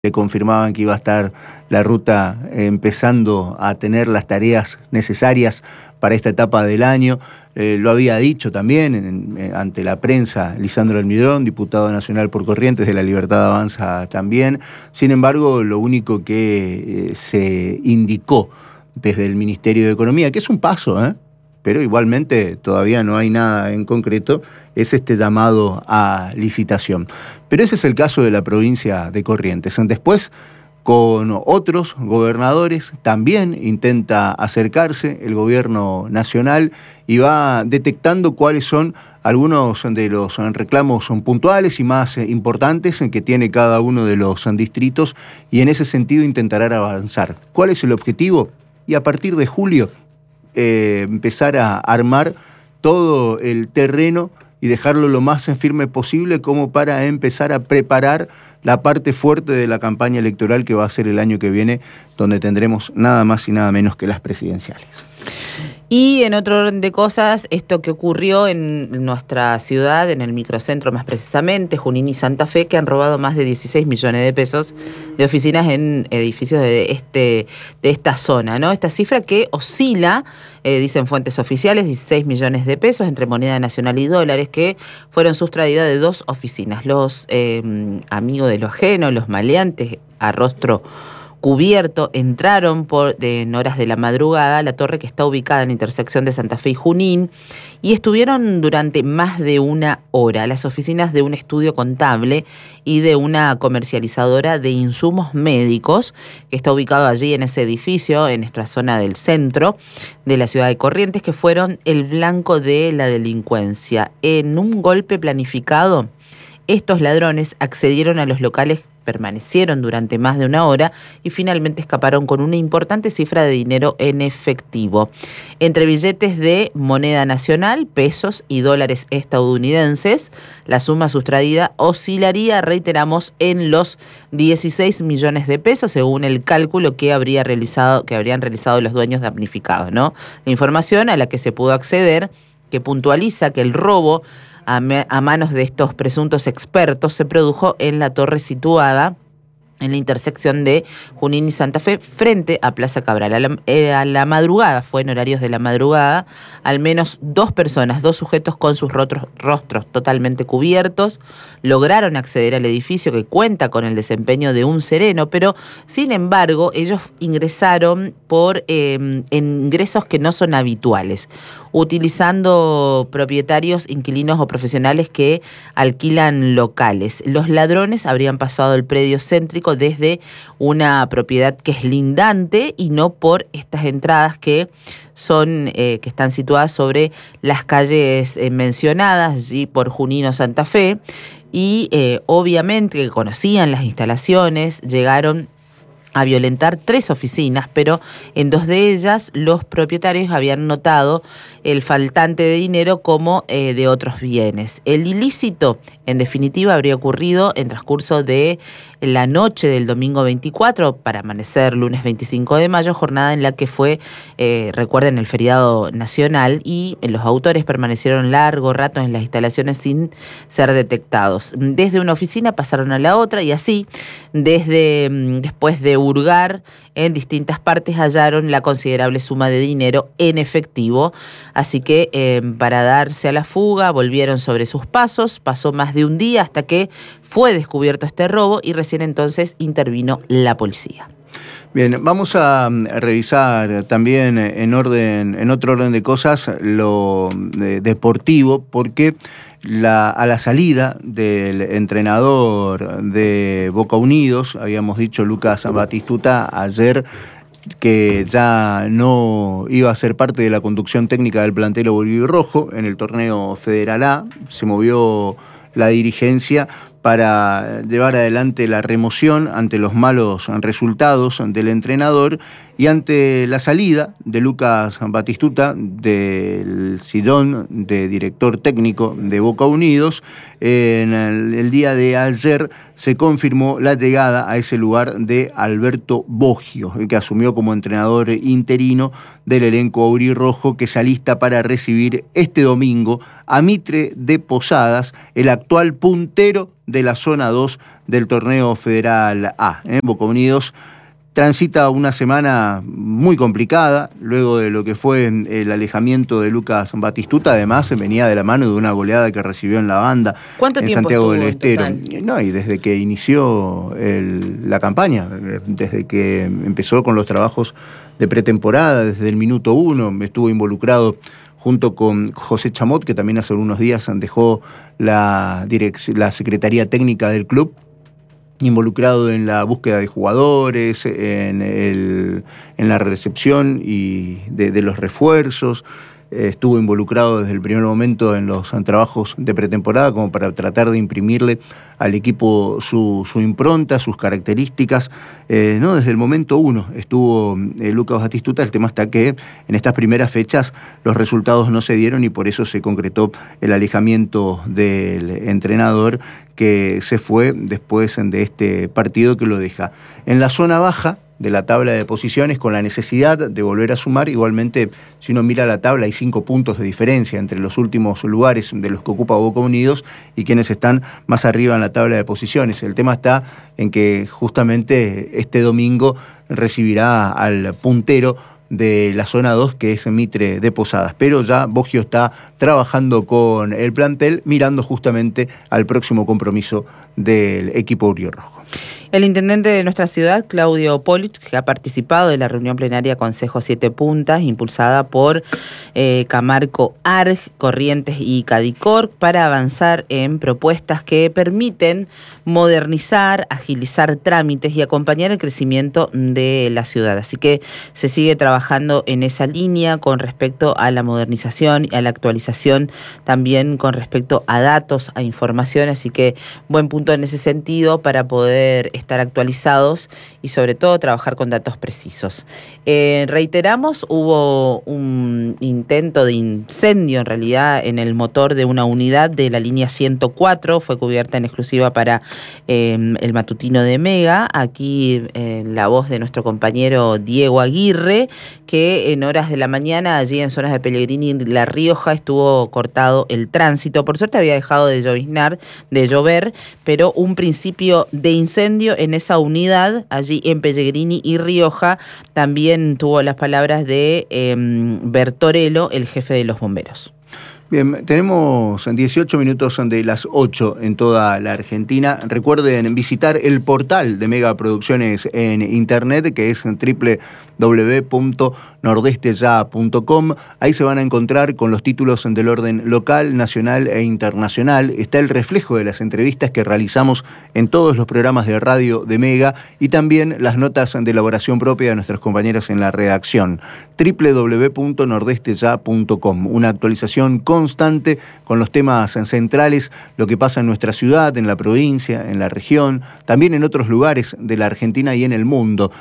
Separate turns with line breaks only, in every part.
le confirmaban que iba a estar la ruta empezando a tener las tareas necesarias para esta etapa del año. Lo había dicho también ante la prensa Lisandro Almidrón, diputado nacional por Corrientes de La Libertad Avanza también. Sin embargo, lo único que se indicó desde el Ministerio de Economía, que es un paso, pero igualmente todavía no hay nada en concreto, es este llamado a licitación. Pero ese es el caso de la provincia de Corrientes. Después, con otros gobernadores, también intenta acercarse el gobierno nacional y va detectando cuáles son algunos de los reclamos puntuales y más importantes que tiene cada uno de los distritos, y en ese sentido intentará avanzar. ¿Cuál es el objetivo? Y a partir de julio empezar a armar todo el terreno y dejarlo lo más firme posible como para empezar a preparar la parte fuerte de la campaña electoral que va a ser el año que viene, donde tendremos nada más y nada menos que las presidenciales.
Y en otro orden de cosas, esto que ocurrió en nuestra ciudad, en el microcentro más precisamente, Junín y Santa Fe, que han robado más de 16 millones de pesos de oficinas en edificios de esta zona, ¿no? Esta cifra que oscila, dicen fuentes oficiales, 16 millones de pesos entre moneda nacional y dólares que fueron sustraídas de dos oficinas. Los amigos de lo ajeno, los maleantes a rostro cubierto, entraron en horas de la madrugada a la torre que está ubicada en la intersección de Santa Fe y Junín y estuvieron durante más de una hora. Las oficinas de un estudio contable y de una comercializadora de insumos médicos que está ubicado allí en ese edificio, en nuestra zona del centro de la ciudad de Corrientes, que fueron el blanco de la delincuencia. En un golpe planificado, estos ladrones accedieron a los locales, permanecieron durante más de una hora y finalmente escaparon con una importante cifra de dinero en efectivo. Entre billetes de moneda nacional, pesos y dólares estadounidenses, la suma sustraída oscilaría, reiteramos, en los 16 millones de pesos, según el cálculo que habrían realizado los dueños damnificados, ¿no? La información a la que se pudo acceder, que puntualiza que el robo a manos de estos presuntos expertos se produjo en la torre situada en la intersección de Junín y Santa Fe, frente a Plaza Cabral. A la madrugada, fue en horarios de la madrugada, al menos dos sujetos con sus rostros totalmente cubiertos, lograron acceder al edificio que cuenta con el desempeño de un sereno, pero sin embargo ellos ingresaron por ingresos que no son habituales, utilizando propietarios, inquilinos o profesionales que alquilan locales. Los ladrones habrían pasado el predio céntrico desde una propiedad que es lindante y no por estas entradas que están situadas sobre las calles mencionadas, allí por Junín o Santa Fe, y obviamente que conocían las instalaciones, llegaron a violentar 3 oficinas, pero en 2 de ellas los propietarios habían notado el faltante de dinero como de otros bienes. El ilícito, en definitiva, habría ocurrido en transcurso de la noche del domingo 24 para amanecer lunes 25 de mayo, jornada en la que fue, recuerden, el feriado nacional, y los autores permanecieron largo rato en las instalaciones sin ser detectados. Desde una oficina pasaron a la otra y así, después de hurgar en distintas partes, hallaron la considerable suma de dinero en efectivo. Así que para darse a la fuga volvieron sobre sus pasos. Pasó más de un día hasta que fue descubierto este robo y recién entonces intervino la policía.
Bien, vamos a revisar también en otro orden de cosas lo deportivo, porque a la salida del entrenador de Boca Unidos, habíamos dicho Lucas Batistuta ayer que ya no iba a ser parte de la conducción técnica del plantel aurirojo en el torneo Federal A. Se movió la dirigencia para llevar adelante la remoción ante los malos resultados del entrenador y ante la salida de Lucas Batistuta del sillón de director técnico de Boca Unidos. En el día de ayer se confirmó la llegada a ese lugar de Alberto Boggio, que asumió como entrenador interino del elenco aurirrojo, que se alista para recibir este domingo a Mitre de Posadas, el actual puntero de la zona 2 del torneo Federal A. Boca Unidos transita una semana muy complicada, luego de lo que fue el alejamiento de Lucas Batistuta. Además, venía de la mano de una goleada que recibió en la banda en Santiago del Estero. No, y desde que inició la campaña, desde que empezó con los trabajos de pretemporada, desde el minuto 1, estuvo involucrado junto con José Chamot, que también hace unos días dejó la Secretaría Técnica del club, involucrado en la búsqueda de jugadores, en la recepción y de los refuerzos. Estuvo involucrado desde el primer momento en los trabajos de pretemporada como para tratar de imprimirle al equipo su impronta, sus características. No, desde el momento 1 estuvo Lucas Batistuta. El tema está que en estas primeras fechas los resultados no se dieron y por eso se concretó el alejamiento del entrenador, que se fue después de este partido que lo deja en la zona baja de la tabla de posiciones, con la necesidad de volver a sumar. Igualmente, si uno mira la tabla, hay 5 puntos de diferencia entre los últimos lugares de los que ocupa Boca Unidos y quienes están más arriba en la tabla de posiciones. El tema está en que justamente este domingo recibirá al puntero de la zona 2, que es Mitre de Posadas. Pero ya Boggio está trabajando con el plantel, mirando justamente al próximo compromiso del equipo auriorrojo.
El intendente de nuestra ciudad, Claudio Polich, que ha participado de la reunión plenaria Consejo 7 Puntas, impulsada por Camarco ARG, Corrientes y Cadicor, para avanzar en propuestas que permiten modernizar, agilizar trámites y acompañar el crecimiento de la ciudad. Así que se sigue trabajando en esa línea con respecto a la modernización y a la actualización, también con respecto a datos, a información. Así que buen punto en ese sentido para poder estar actualizados y sobre todo trabajar con datos precisos. Reiteramos, hubo un intento de incendio en realidad en el motor de una unidad de la línea 104, fue cubierta en exclusiva para el matutino de Mega. Aquí la voz de nuestro compañero Diego Aguirre, que en horas de la mañana allí en zonas de Pellegrini y La Rioja estuvo cortado el tránsito. Por suerte había dejado de llover, pero un principio de incendio en esa unidad allí en Pellegrini y Rioja. También tuvo las palabras de Bertorello, el jefe de los bomberos.
Bien, tenemos 18 minutos de las 8 en toda la Argentina. Recuerden visitar el portal de Mega Producciones en internet, que es www.nordesteya.com. Ahí se van a encontrar con los títulos del orden local, nacional e internacional. Está el reflejo de las entrevistas que realizamos en todos los programas de radio de Mega y también las notas de elaboración propia de nuestros compañeros en la redacción. www.nordesteya.com. Una actualización constante con los temas centrales, lo que pasa en nuestra ciudad, en la provincia, en la región, también en otros lugares de la Argentina y en el mundo.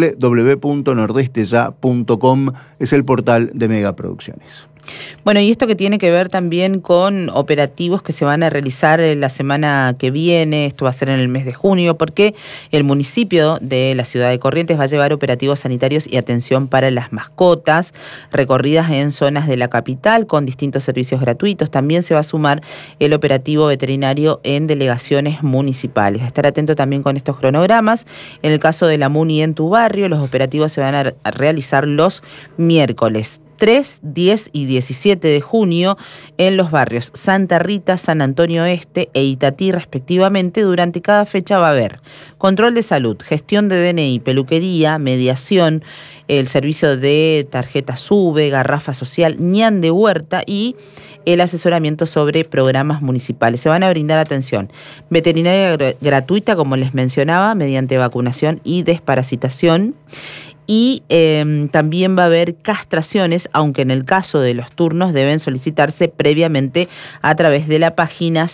www.nordesteya.com es el portal de Mega Producciones.
Bueno, y esto que tiene que ver también con operativos que se van a realizar la semana que viene, esto va a ser en el mes de junio, porque el municipio de la ciudad de Corrientes va a llevar operativos sanitarios y atención para las mascotas, recorridas en zonas de la capital con distintos servicios gratuitos. También se va a sumar el operativo veterinario en delegaciones municipales. A estar atento también con estos cronogramas. En el caso de la Muni en tu barrio, los operativos se van a realizar los miércoles 3, 10 y 17 de junio en los barrios Santa Rita, San Antonio Este e Itatí respectivamente. Durante cada fecha va a haber control de salud, gestión de DNI, peluquería, mediación, el servicio de tarjeta SUBE, garrafa social, ñan de huerta y el asesoramiento sobre programas municipales. Se van a brindar atención veterinaria gratuita, como les mencionaba, mediante vacunación y desparasitación. Y también va a haber castraciones, aunque en el caso de los turnos deben solicitarse previamente a través de la página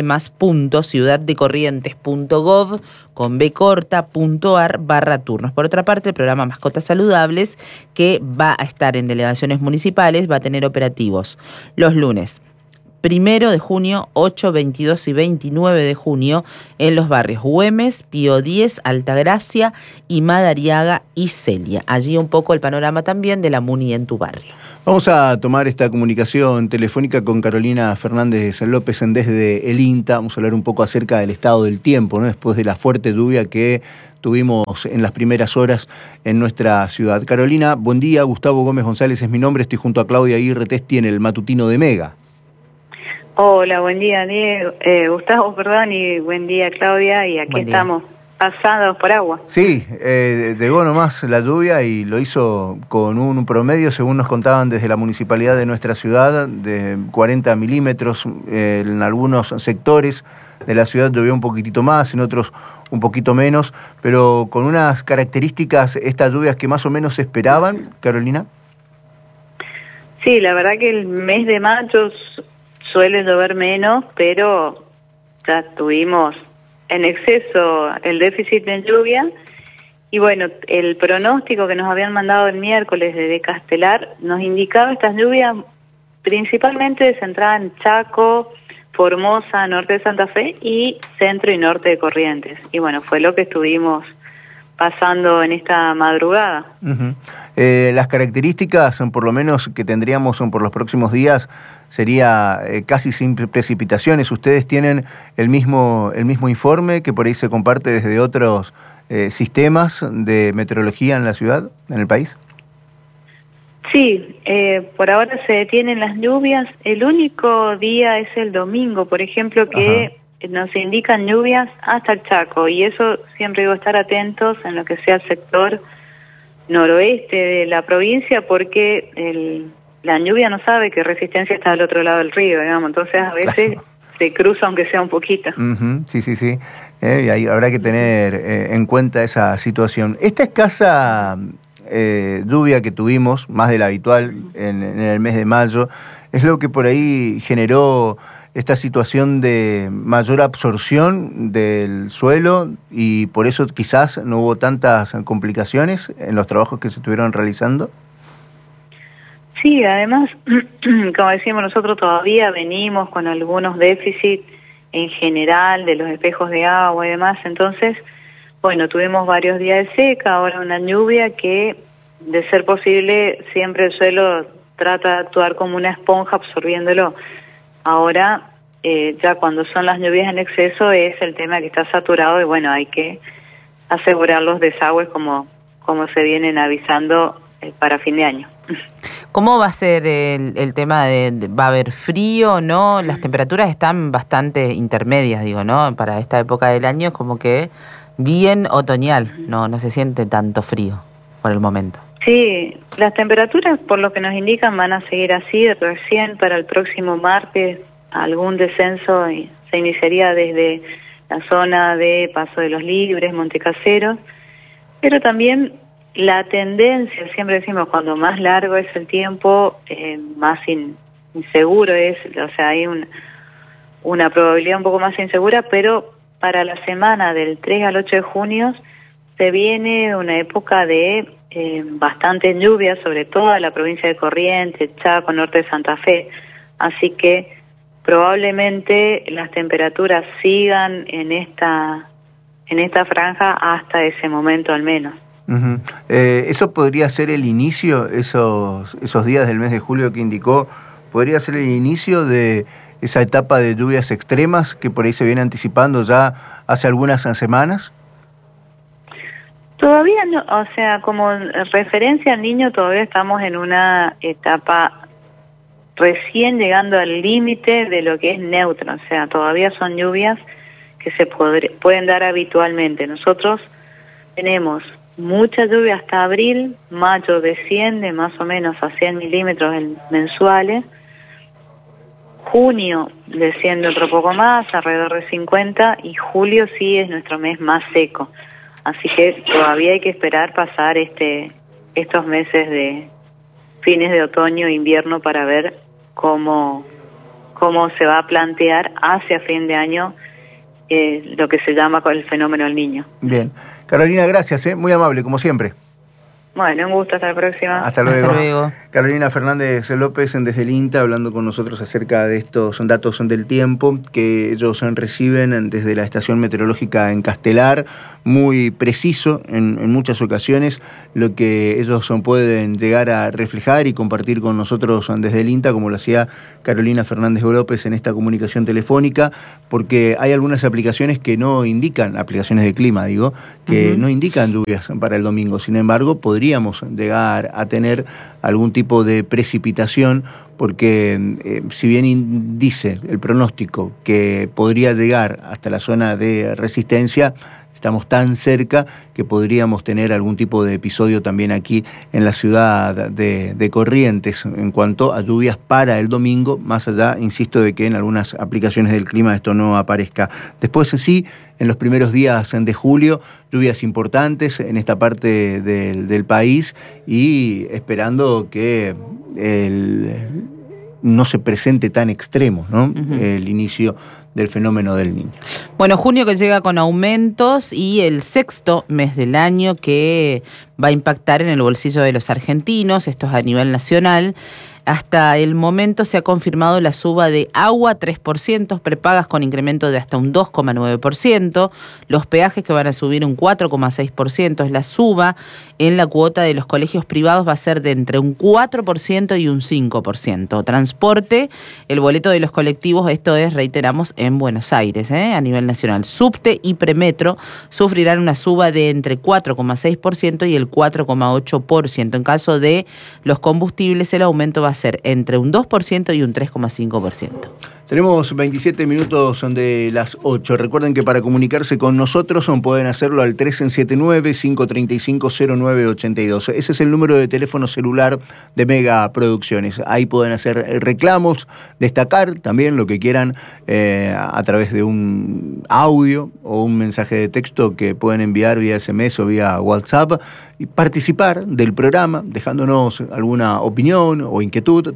sistemas.ciudaddecorrientes.gov con b.ar/turnos. Por otra parte, el programa Mascotas Saludables, que va a estar en delegaciones municipales, va a tener operativos los lunes 1 de junio, 8, 22 y 29 de junio en los barrios Güemes, Pío X, Altagracia y Madariaga y Celia. Allí un poco el panorama también de la Muni en tu barrio.
Vamos a tomar esta comunicación telefónica con Carolina Fernández López desde el INTA. Vamos a hablar un poco acerca del estado del tiempo, ¿no? Después de la fuerte lluvia que tuvimos en las primeras horas en nuestra ciudad. Carolina, buen día. Gustavo Gómez González es mi nombre. Estoy junto a Claudia Aguirre Testi en el matutino de Mega.
Hola, buen día, Gustavo, perdón, y buen día, Claudia. Y aquí estamos, pasados por agua.
Sí, llegó nomás la lluvia y lo hizo con un promedio, según nos contaban desde la municipalidad de nuestra ciudad, de 40 milímetros. En algunos sectores de la ciudad llovió un poquitito más, en otros un poquito menos, pero con unas características, estas lluvias que más o menos se esperaban, Carolina.
Sí, la verdad que el mes de mayo suele llover menos, pero ya tuvimos en exceso el déficit en lluvia. Y bueno, el pronóstico que nos habían mandado el miércoles desde Castelar nos indicaba estas lluvias principalmente centradas en Chaco, Formosa, norte de Santa Fe y centro y norte de Corrientes. Y bueno, fue lo que estuvimos pasando en esta madrugada.
Las características, por lo menos que tendríamos por los próximos días, sería casi sin precipitaciones. ¿Ustedes tienen el mismo informe que por ahí se comparte desde otros sistemas de meteorología en la ciudad, en el país?
Sí, por ahora se detienen las lluvias. El único día es el domingo, por ejemplo, que nos indican lluvias hasta el Chaco, y eso siempre digo estar atentos en lo que sea el sector noroeste de la provincia, porque la lluvia no sabe que Resistencia está al otro lado del río, digamos, entonces a veces se cruza aunque sea un poquito.
Sí. Y ahí habrá que tener en cuenta esa situación. Esta escasa lluvia que tuvimos, más de la habitual en el mes de mayo, es lo que por ahí generó esta situación de mayor absorción del suelo, y por eso quizás no hubo tantas complicaciones en los trabajos que se estuvieron realizando.
Sí, además, como decimos nosotros, todavía venimos con algunos déficits en general de los espejos de agua y demás. Entonces, bueno, tuvimos varios días de seca, ahora una lluvia que, de ser posible, siempre el suelo trata de actuar como una esponja absorbiéndolo. Ahora, ya cuando son las lluvias en exceso, es el tema que está saturado, y bueno, hay que asegurar los desagües como se vienen avisando para fin de año.
¿Cómo va a ser el tema va a haber frío, no? Las temperaturas están bastante intermedias, digo, ¿no? Para esta época del año es como que bien otoñal, no se siente tanto frío por el momento.
Sí, las temperaturas, por lo que nos indican, van a seguir así. Recién para el próximo martes algún descenso se iniciaría desde la zona de Paso de los Libres, Montecaseros, pero también la tendencia, siempre decimos, cuando más largo es el tiempo, más inseguro es, o sea, hay una probabilidad un poco más insegura, pero para la semana del 3 al 8 de junio se viene una época de bastante lluvia, sobre todo en la provincia de Corrientes, Chaco, norte de Santa Fe, así que probablemente las temperaturas sigan en esta franja hasta ese momento al menos.
¿Eso podría ser el inicio, esos días del mes de julio que indicó, podría ser el inicio de esa etapa de lluvias extremas que por ahí se viene anticipando ya hace algunas semanas?
Todavía no, o sea, como referencia al niño, todavía estamos en una etapa recién llegando al límite de lo que es neutro, o sea, todavía son lluvias que se pueden dar habitualmente. Nosotros tenemos mucha lluvia hasta abril, mayo desciende más o menos a 100 milímetros mensuales, junio desciende otro poco más, alrededor de 50, y julio sí es nuestro mes más seco. Así que todavía hay que esperar pasar estos meses de fines de otoño e invierno para ver cómo se va a plantear hacia fin de año lo que se llama el fenómeno del niño.
Bien. Carolina, gracias, muy amable, como siempre.
Bueno, un gusto, hasta la próxima.
Hasta luego.
Hasta luego.
Carolina Fernández López desde el INTA hablando con nosotros acerca de estos datos del tiempo que ellos reciben desde la estación meteorológica en Castelar, muy preciso en muchas ocasiones lo que ellos pueden llegar a reflejar y compartir con nosotros desde el INTA, como lo hacía Carolina Fernández López en esta comunicación telefónica, porque hay algunas aplicaciones que no indican, aplicaciones de clima digo, que no indican lluvias para el domingo. Sin embargo, podríamos llegar a tener algún tipo de precipitación, porque si bien dice el pronóstico que podría llegar hasta la zona de Resistencia, estamos tan cerca que podríamos tener algún tipo de episodio también aquí en la ciudad de Corrientes en cuanto a lluvias para el domingo, más allá, insisto, de que en algunas aplicaciones del clima esto no aparezca. Después sí, en los primeros días de julio, lluvias importantes en esta parte del país y esperando que no se presente tan extremo, ¿no? El inicio del fenómeno del Niño.
Bueno, junio que llega con aumentos y el sexto mes del año que va a impactar en el bolsillo de los argentinos, esto es a nivel nacional. Hasta el momento se ha confirmado la suba de agua 3%, prepagas con incremento de hasta un 2,9%, los peajes que van a subir un 4,6%, es la suba en la cuota de los colegios privados va a ser de entre un 4% y un 5%. Transporte, el boleto de los colectivos, esto es, reiteramos, en Buenos Aires, a nivel nacional. Subte y premetro sufrirán una suba de entre 4,6% y el 4,8%. En caso de los combustibles, el aumento va a ser entre un 2% y un 3,5%.
Tenemos 27 minutos de las 8. Recuerden que para comunicarse con nosotros pueden hacerlo al 379-535-0982. Ese es el número de teléfono celular de Mega Producciones. Ahí pueden hacer reclamos, destacar también lo que quieran a través de un audio o un mensaje de texto que pueden enviar vía SMS o vía WhatsApp y participar del programa dejándonos alguna opinión o inquietud.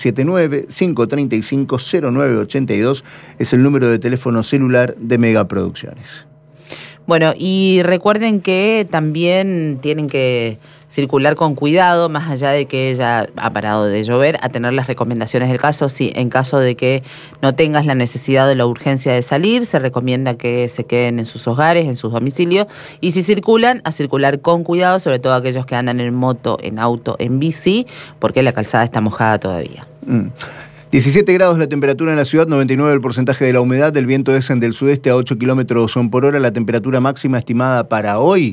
379-535-0982 es el número de teléfono celular de Mega Producciones.
Bueno, y recuerden que también tienen que circular con cuidado, más allá de que ya ha parado de llover, a tener las recomendaciones del caso. Sí, en caso de que no tengas la necesidad o la urgencia de salir, se recomienda que se queden en sus hogares, en sus domicilios, y si circulan, a circular con cuidado, sobre todo aquellos que andan en moto, en auto, en bici, porque la calzada está mojada todavía.
17 grados la temperatura en la ciudad, 99 el porcentaje de la humedad, el viento es del sudeste a 8 kilómetros por hora, la temperatura máxima estimada para hoy,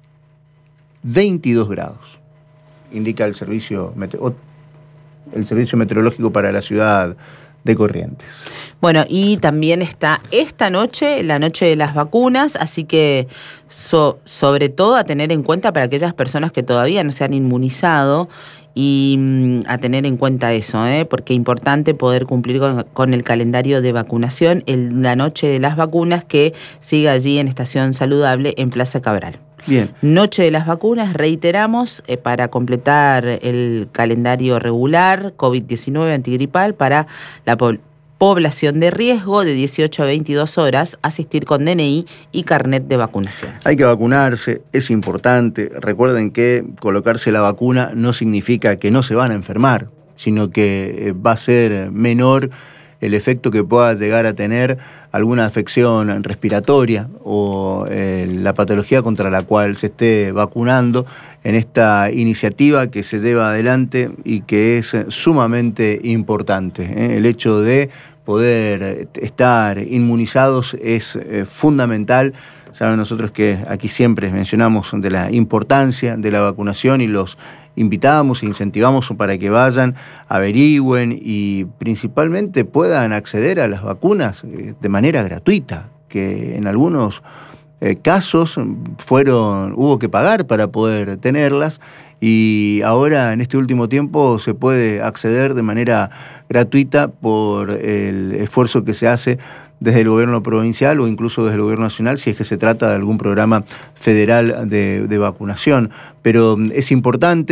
22 grados, indica el servicio meteorológico para la ciudad de Corrientes.
Bueno, y también está esta noche, la noche de las vacunas, así que sobre todo a tener en cuenta para aquellas personas que todavía no se han inmunizado, y a tener en cuenta eso, porque es importante poder cumplir con el calendario de vacunación, la noche de las vacunas que siga allí en Estación Saludable en Plaza Cabral.
Bien.
Noche de las vacunas, reiteramos, para completar el calendario regular COVID-19 antigripal para la población de riesgo de 18 a 22 horas, asistir con DNI y carnet de vacunación.
Hay que vacunarse, es importante. Recuerden que colocarse la vacuna no significa que no se van a enfermar, sino que va a ser menor el efecto que pueda llegar a tener alguna afección respiratoria o la patología contra la cual se esté vacunando en esta iniciativa que se lleva adelante y que es sumamente importante. El hecho de poder estar inmunizados es fundamental. Saben nosotros que aquí siempre mencionamos de la importancia de la vacunación y los invitamos e incentivamos para que vayan, averigüen y principalmente puedan acceder a las vacunas de manera gratuita, que en algunos casos hubo que pagar para poder tenerlas y ahora en este último tiempo se puede acceder de manera gratuita por el esfuerzo que se hace desde el gobierno provincial o incluso desde el gobierno nacional si es que se trata de algún programa federal de vacunación. Pero es importante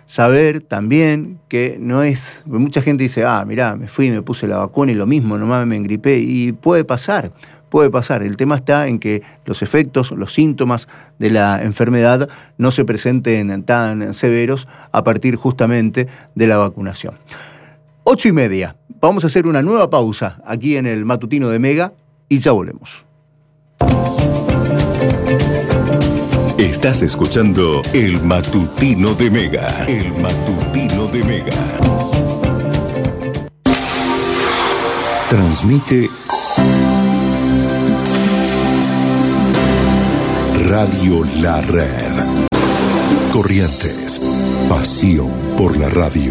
saber también que no es... Mucha gente dice, mirá, me fui y me puse la vacuna y lo mismo, nomás me engripé. Y puede pasar. El tema está en que los efectos, los síntomas de la enfermedad no se presenten tan severos a partir justamente de la vacunación. 8:30. Vamos a hacer una nueva pausa aquí en el matutino de Mega y ya volvemos.
Estás escuchando el matutino de Mega. El matutino de Mega. Transmite Radio La Red. Corrientes. Pasión por la radio.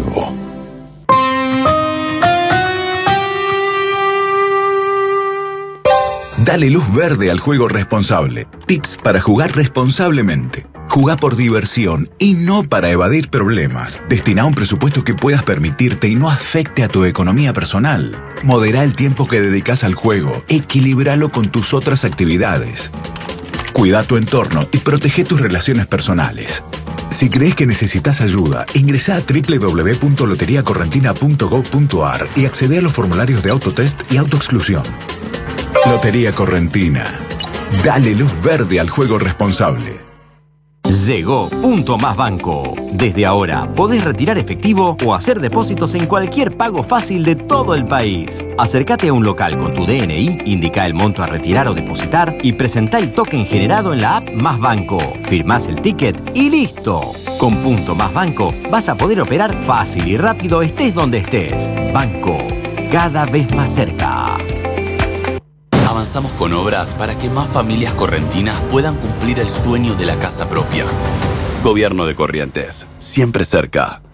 Dale luz verde al juego responsable. Tips para jugar responsablemente. Jugá por diversión y no para evadir problemas. Destina un presupuesto que puedas permitirte y no afecte a tu economía personal. Modera el tiempo que dedicas al juego. Equilíbralo con tus otras actividades. Cuida tu entorno y protege tus relaciones personales. Si crees que necesitas ayuda, ingresa a www.loteriacorrentina.gov.ar y accede a los formularios de autotest y autoexclusión. Lotería Correntina. Dale luz verde al juego responsable.
Llegó Punto Más Banco. Desde ahora podés retirar efectivo o hacer depósitos en cualquier pago fácil de todo el país. Acércate a un local con tu DNI, indica el monto a retirar o depositar y presentá el token generado en la app Más Banco. Firmás el ticket y listo. Con Punto Más Banco vas a poder operar fácil y rápido estés donde estés. Banco, cada vez más cerca.
Avanzamos con obras para que más familias correntinas puedan cumplir el sueño de la casa propia. Gobierno de Corrientes, siempre cerca.